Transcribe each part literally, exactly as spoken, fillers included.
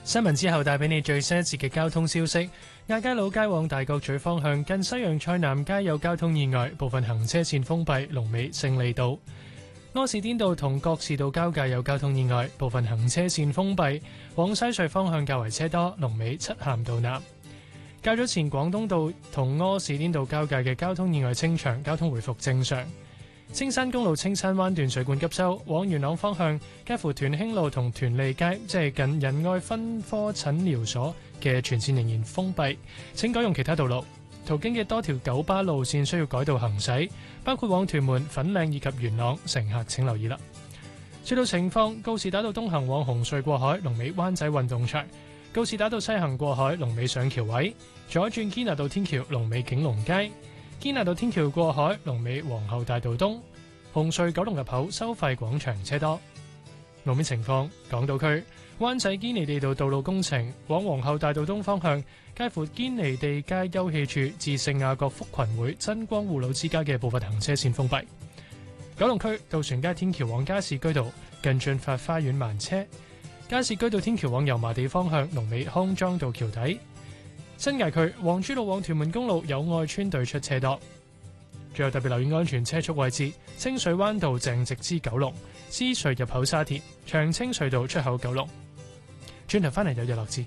新聞之後帶俾你最新一節嘅交通消息。亞皆老街往大角咀方向近西洋菜南街有交通意外，部分行車線封閉，龍尾勝利道。柯士甸道同覺士道交界有交通意外，部分行車線封閉，往西隧方向較為車多，龍尾漆咸道南。較早前廣東道同柯士甸道交界嘅交通意外清場，交通回復正常。青山公路青山灣段水管急修，往元朗方向介乎屯興路同屯利街，即係近仁愛分科診療所嘅全線仍然封閉，請改用其他道路。途經嘅多條九巴路線需要改道行駛，包括往屯門、粉嶺以及元朗，乘客請留意啦。隧道情況：告士打道東行往紅隧過海，龍尾灣仔運動場；告士打道西行過海，龍尾上橋位；左轉堅拿道天橋，龍尾景隆街。堅拿道天橋過海，龍尾皇后大道東；紅隧九龍入口收費廣場車多。路面情況：港島區灣仔堅尼地道道路工程往皇后大道東方向，介乎堅尼地街休憩處至聖雅各福群會真光護老之家嘅部分行車線封閉。九龍區渡船街天橋往加士居道近駿發花園慢車；加士居道天橋往油麻地方向，龍尾康莊道橋底。新界區皇珠路往屯門公路友愛邨對出車多。最後特別留意安全車速位置：清水灣道正直至九龍、獅隧入口沙田、長青隧道出口九龍。轉頭返嚟有日落字。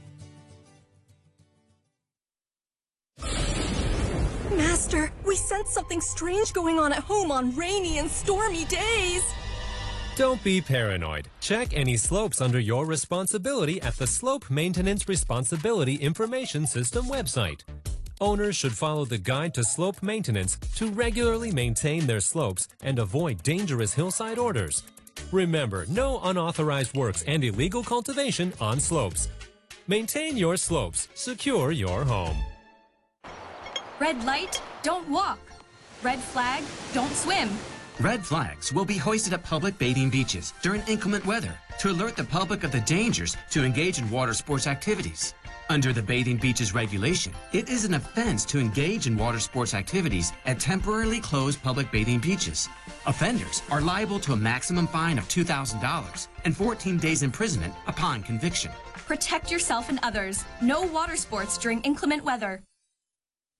Master, we sense something strange going on at home on rainy and stormy days. Don't be paranoid. Check any slopes under your responsibility at the Slope Maintenance Responsibility Information System website. Owners should follow the guide to slope maintenance to regularly maintain their slopes and avoid dangerous hillside orders. Remember, no unauthorized works and illegal cultivation on slopes. Maintain your slopes. Secure your home. Red light, don't walk. Red flag, don't swim. Red flags will be hoisted at public bathing beaches during inclement weather to alert the public of the dangers to engage in water sports activities. Under the Bathing Beaches regulation, it is an offense to engage in water sports activities at temporarily closed public bathing beaches. Offenders are liable to a maximum fine of two thousand dollars and fourteen days imprisonment upon conviction. Protect yourself and others. No water sports during inclement weather.